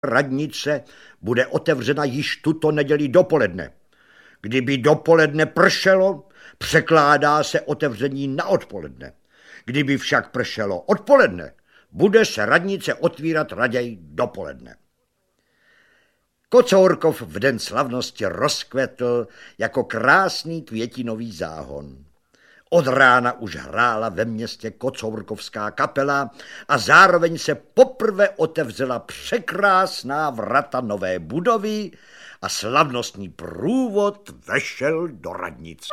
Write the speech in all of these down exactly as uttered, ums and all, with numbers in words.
radnice bude otevřena již tuto neděli dopoledne. Kdyby dopoledne pršelo, překládá se otevření na odpoledne. Kdyby však pršelo odpoledne, bude se radnice otvírat raději dopoledne. Kocourkov v den slavnosti rozkvetl jako krásný květinový záhon. Od rána už hrála ve městě kocourkovská kapela a zároveň se poprvé otevřela překrásná vrata nové budovy a slavnostní průvod vešel do radnice.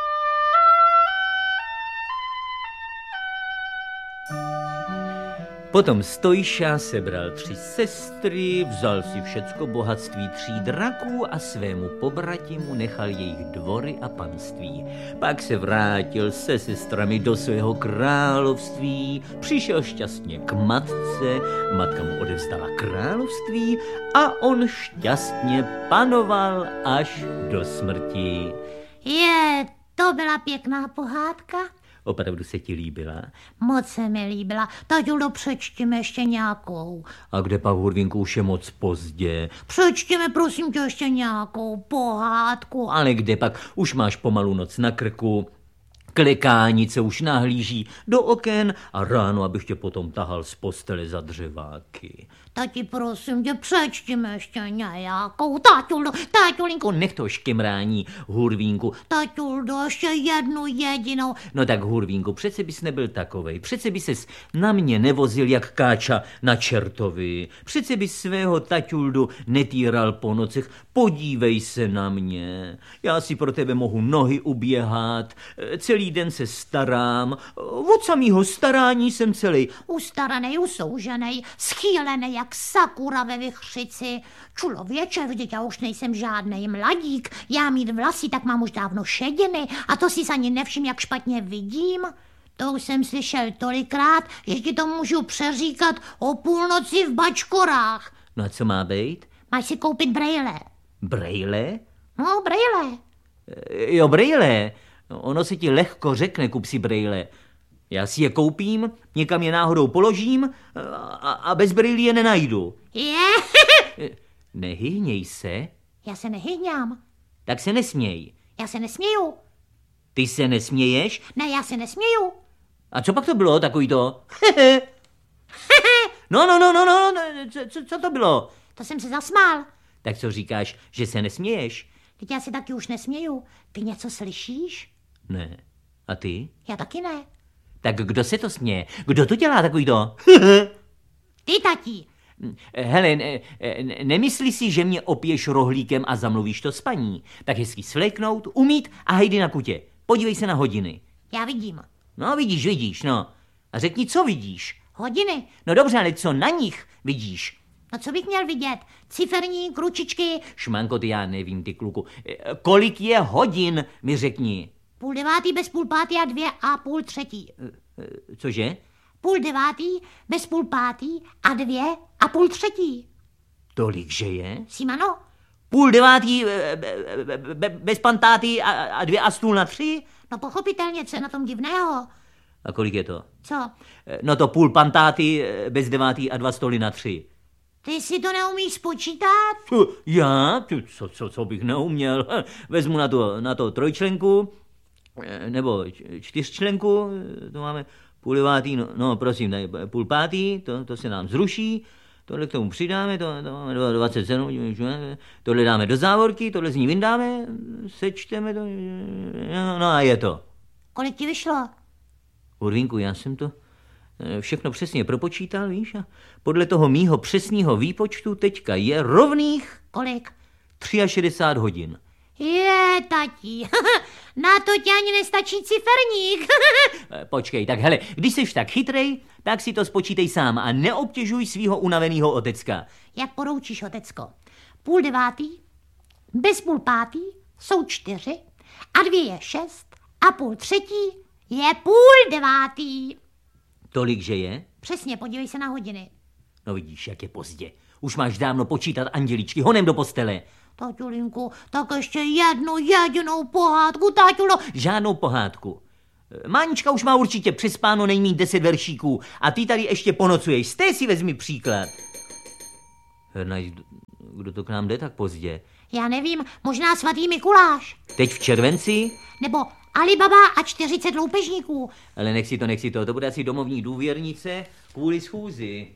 Potom Stojša sebral tři sestry, vzal si všecko bohatství tří draků a svému pobratimu nechal jejich dvory a panství. Pak se vrátil se sestrami do svého království, přišel šťastně k matce, matka mu odevzdala království a on šťastně panoval až do smrti. Je, to byla pěkná pohádka. Opravdu se ti líbila? Moc se mi líbila. Taťulo, přečtěme ještě nějakou. A kde pak, Hurvínku, už je moc pozdě? Přečtěme, prosím tě, ještě nějakou pohádku. Ale kde pak? Už máš pomalu noc na krku. Klekánice už nahlíží do oken a ráno, abych tě potom tahal z postele za dřeváky. Tati, prosím tě, přečtěme ještě nějakou. Taťulo, taťulinku. Nech to škemrání, Hurvínku. Taťulo, ještě jednu jedinou. No tak, Hurvínku, přece bys nebyl takovej. Přece by ses na mě nevozil jak káča na čertovi. Přece bys svého taťuldu netýral po nocech. Podívej se na mě. Já si pro tebe mohu nohy uběhat. Celý den se starám. Od samého starání jsem celý. Ustaranej, usouženej, schýlenej jak sakura ve vichřici. Člověče, vždyť já už nejsem žádnej mladík. Já mít vlasy, tak mám už dávno šediny a to si ani nevšim, jak špatně vidím. To už jsem slyšel tolikrát, že ti to můžu přeříkat o půlnoci v Bačkorách. No a co má být? Máš si koupit brejle. Brejle? No, brejle. Jo, brejle. Ono se ti lehko řekne, kup si brejle. Já si je koupím, někam je náhodou položím a, a bez brýlí je nenajdu. Je. Nehyhněj se. Já se nehyhňám. Tak se nesměj. Já se nesměju. Ty se nesměješ? Ne, já se nesměju. A co pak to bylo, takový to? No, no, no, no, no, co, co to bylo? To jsem se zasmál. Tak co říkáš, že se nesměješ? Teď já si taky už nesměju. Ty něco slyšíš? Ne. A ty? Já taky ne. Tak kdo se to směje? Kdo to dělá takový to? Ty, tati. Hele, ne, ne, nemyslí si, že mě opiješ rohlíkem a zamluvíš to s paní. Tak hezky svléknout, umít a hejdy na kutě. Podívej se na hodiny. Já vidím. No vidíš, vidíš, no. A řekni, co vidíš? Hodiny. No dobře, ale co na nich vidíš? No co bych měl vidět? Ciferní, kručičky. Šmanko, ty já nevím, ty kluku. Kolik je hodin, mi řekni. Půl devátý bez půl pátý a dvě a půl třetí. Cože? Půl devátý bez půl pátý a dvě a půl třetí. Tolik, že je? Simano? Půl devátý bez pantátý a, a dvě a stůl na tři? No pochopitelně, co je na tom divného? A kolik je to? Co? No to půl pantátý bez devátý a dva stoly na tři. Ty si to neumíš spočítat? Já? Co, co, co bych neuměl? Vezmu na to, na to trojčlenku, nebo čtyřčlenku, to máme půl devátý, no, no prosím, ne, půl pátý, to, to se nám zruší, tohle k tomu přidáme, to, to máme dvacet sedm, tohle dáme do závorky, tohle z ní vyndáme, sečteme to, no, no a je to. Kolik ti vyšlo? Hurvínku, já jsem to všechno přesně propočítal, víš, a podle toho mýho přesného výpočtu teďka je rovných... Kolik? šedesát tři hodin. Je, tati, na to tě ani nestačí ciferník. Počkej, tak hele, když jsi tak chytrej, tak si to spočítej sám a neobtěžuj svýho unaveného otecka. Jak poroučíš, otecko? Půl devátý, bez půl pátý jsou čtyři a dvě je šest a půl třetí je půl devátý. Tolik, že je? Přesně, podívej se na hodiny. No vidíš, jak je pozdě. Už máš dávno počítat anděličky, honem do postele. Taťulinku, tak ještě jednu jedinou pohádku, taťulo. Žádnou pohádku. Mánička už má určitě přespáno nejmíň deset veršíků a ty tady ještě ponocuješ. Z té si vezmi příklad. Najít, kdo to k nám jde tak pozdě? Já nevím, možná svatý Mikuláš. Teď v červenci? Nebo Alibaba a čtyřicet loupežníků. Ale nech si to, nech si to, to bude asi domovní důvěrnice kvůli schůzi.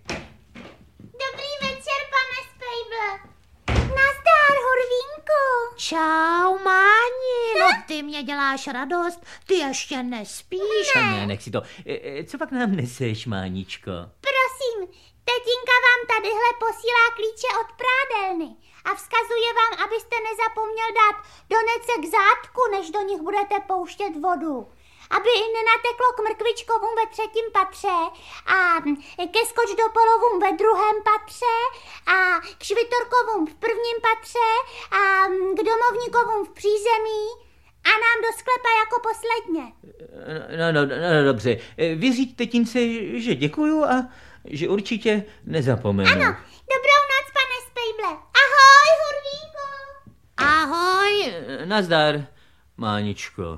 Dobrý večer, pane Spejble. Nazdar, Hurvínku. Čau, Máni, no ty mě děláš radost, ty ještě nespíš. Ne, ne nech si to. E, co pak nám neseš, Máničko? Prosím, tetinka vám tadyhle posílá klíče od prádelny a vzkazuje vám, abyste nezapomněl dát donece k zátku, než do nich budete pouštět vodu. Aby nenateklo k mrkvičkovům ve třetím patře a ke skočdopolovům ve druhém patře a k švitorkovům v prvním patře a k domovníkovům v přízemí a nám do sklepa jako posledně. No, no, no, no dobře. Vyříď tetince, že děkuju a že určitě nezapomenu. Ano, dobrou noc, pane Spejble. Ahoj, Hurvínku. Ahoj. Nazdar, Máničko.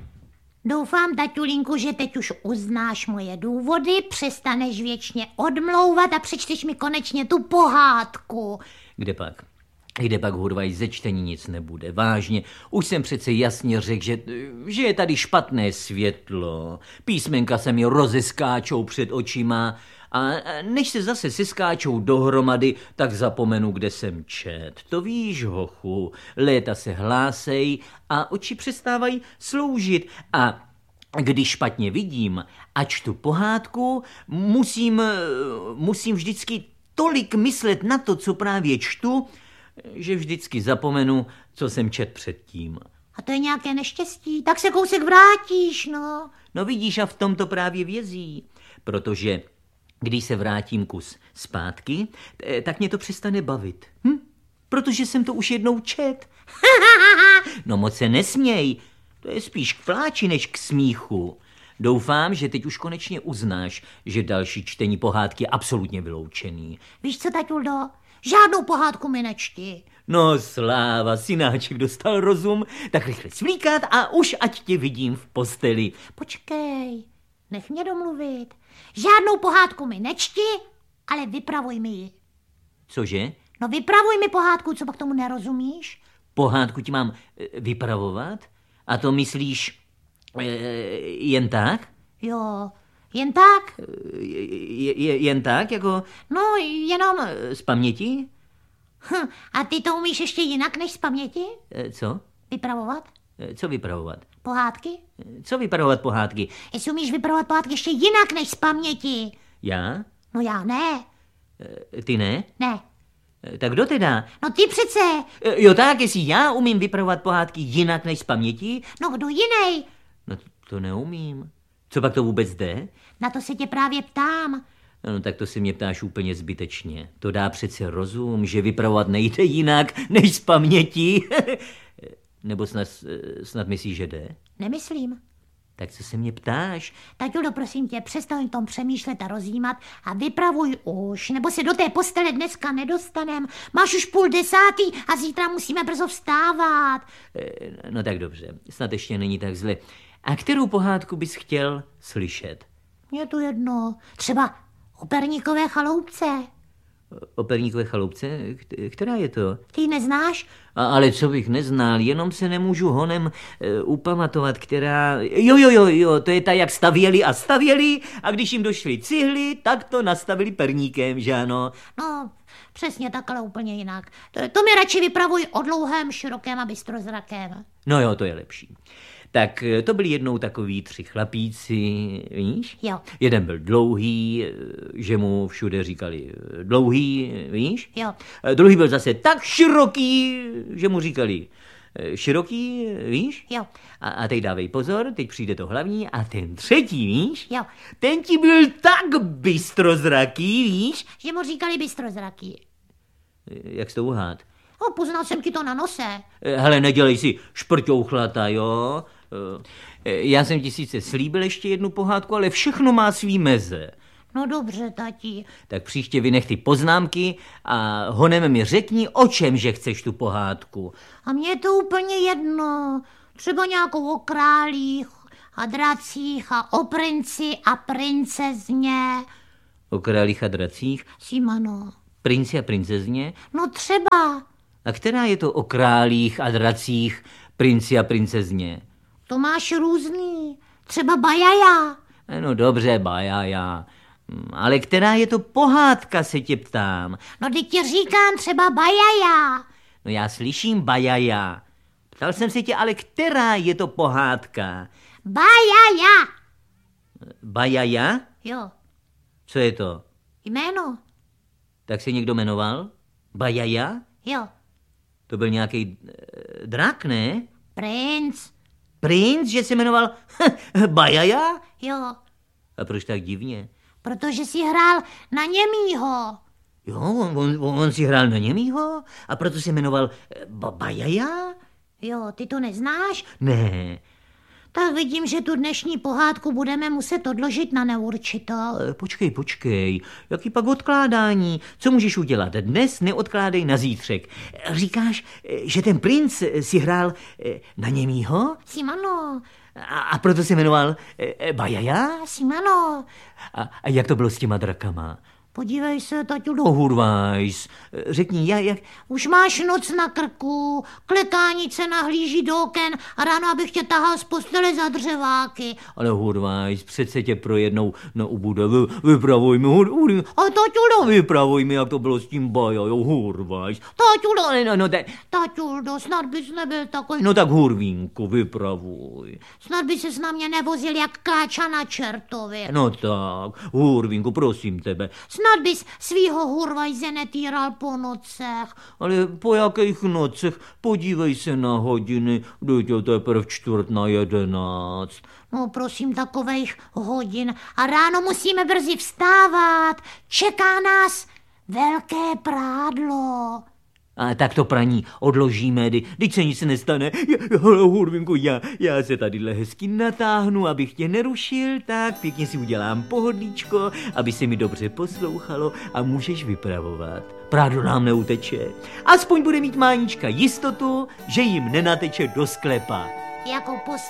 Doufám, taťulínku, že teď už uznáš moje důvody, přestaneš věčně odmlouvat a přečteš mi konečně tu pohádku. Kde pak? Kde pak, Hurvaj, ze čtení nic nebude. Vážně, už jsem přece jasně řekl, že, že je tady špatné světlo. Písmenka se mi rozeskáčou před očima a než se zase seskáčou dohromady, tak zapomenu, kde jsem čet. To víš, hochu, léta se hlásej a oči přestávají sloužit a když špatně vidím a čtu pohádku, musím, musím vždycky tolik myslet na to, co právě čtu, že vždycky zapomenu, co jsem čet předtím. A to je nějaké neštěstí, tak se kousek vrátíš, no. No vidíš, a v tom to právě vězí, protože když se vrátím kus zpátky, tak mě to přestane bavit. Hm? Protože jsem to už jednou čet. No moc se nesměj, to je spíš k pláči než k smíchu. Doufám, že teď už konečně uznáš, že další čtení pohádky je absolutně vyloučený. Víš co, taťuldo, žádnou pohádku mi nečti. No sláva, synáček dostal rozum, tak rychle svlíkat a už ať tě vidím v posteli. Počkej, nech mě domluvit. Žádnou pohádku mi nečti, ale vypravuj mi ji. Cože? No vypravuj mi pohádku, co pak tomu nerozumíš? Pohádku ti mám e, vypravovat? A to myslíš e, jen tak? Jo, jen tak? Je, je, jen tak, jako... No, jenom... Z paměti? Hm, a ty to umíš ještě jinak než z paměti? E, co? Vypravovat? E, co vypravovat? Pohádky? E, co vypravovat pohádky? Jestli umíš vypravovat pohádky ještě jinak než z paměti? Já? No já ne. E, ty ne? Ne. E, tak kdo teda? No ty přece. E, jo tak, jestli já umím vypravovat pohádky jinak než z paměti? No kdo jiný? No to neumím. Co pak to vůbec jde? Na to se tě právě ptám. No tak to se mě ptáš úplně zbytečně. To dá přece rozum, že vypravovat nejde jinak než z paměti. Nebo snad, snad myslíš, že jde? Nemyslím. Tak co se mě ptáš? Taťulo, prosím tě, přestaň tom přemýšlet a rozjímat a vypravuj už, nebo se do té postele dneska nedostanem. Máš už půl desátý a zítra musíme brzo vstávat. No tak dobře, snad ještě není tak zle. A kterou pohádku bys chtěl slyšet? Je to jedno. Třeba o Perníkové chaloupce. O Perníkové chaloupce? Která je to? Ty ji neznáš? A, ale co bych neznal, jenom se nemůžu honem e, upamatovat, která... Jo, jo, jo, jo, to je ta, jak stavěli a stavěli a když jim došly cihly, tak to nastavili perníkem, že ano? No, přesně takhle úplně jinak. To, to mi radši vypravuj o dlouhém, širokém a bystrozrakém. No jo, to je lepší. Tak to byli jednou takový tři chlapíci, víš? Jo. Jeden byl dlouhý, že mu všude říkali dlouhý, víš? Jo. Druhý byl zase tak široký, že mu říkali široký, víš? Jo. A, a teď dávej pozor, teď přijde to hlavní a ten třetí, víš? Jo. Ten ti byl tak bystrozraký, víš? Že mu říkali bystrozraký. Jak jsi to uhádl? No, poznal jsem ti to na nose. Hele, nedělej si šprťouchlata, jo? Já jsem ti sice slíbil ještě jednu pohádku, ale všechno má svý meze. No dobře, tati. Tak příště vynech ty poznámky a honem mi řekni, o čem, že chceš tu pohádku. A mně je to úplně jedno. Třeba nějakou o králích a dracích a o princi a princezně. O králích a dracích? Simano. Princi a princezně? No třeba. A která je to o králích a dracích princi a princezně? To máš různý. Třeba Bajaja. No dobře, Bajaja. Ale která je to pohádka, se tě ptám. No teď ti říkám třeba Bajaja. No já slyším Bajaja. Ptal jsem se tě, ale která je to pohádka? Bajaja. Bajaja? Jo, Co je to? jméno. Tak se někdo jmenoval? Bajaja? Jo, To byl nějaký e, drak, ne? princ. Princ, že se jmenoval Bajaja? Jo, A proč tak divně? protože si hrál na němýho. Jo, on, on, on si hrál na němýho a proto se jmenoval e, ba- Bajaja? Jo, ty to neznáš? Ne. Tak vidím, že tu dnešní pohádku budeme muset odložit na neurčito. E, Počkej, počkej, jaký pak odkládání? Co můžeš udělat? Dnes neodkládej na zítřek. E, Říkáš, e, že ten princ e, si hrál e, na němýho? Simano, A, a proto se jmenoval e, e, Bajaja? Simano, A, a jak to bylo s těma drakama? podívej se, taťulo. No, Hurvajs, řekni, jak, jak... Už máš noc na krku, klekánice nahlíží do oken a ráno abych tě tahal z postele za dřeváky. Ale Hurvajs, přece tě pro jednou no, ubude, vy, vypravuj mi, hur, hur, A taťulo, vypravuj mi, jak to bylo s tím Bajajou, Hurvajs. taťulo, No, no, tak, taťuldo, snad bys nebyl takový, no tak Hurvínku, vypravuj. snad by ses na mě nevozil jak káča na čertovi. No tak, Hurvínku, prosím tebe. Snad bys svýho hurvajze netýral po nocech. Ale po jakých nocech? Podívej se na hodiny, vždyť je teprve čtvrt na jedenáct. No prosím, takovejch hodin. A ráno musíme brzy vstávat. Čeká nás velké prádlo. A tak to praní odložíme, když se nic nestane. Ale Hurvinku, já, já se tadyhle hezky natáhnu, abych tě nerušil, tak pěkně si udělám pohodlíčko, aby se mi dobře poslouchalo a můžeš vypravovat. Prádlo nám neuteče. Aspoň bude mít Mánička jistotu, že jim nenateče do sklepa. Jako poslední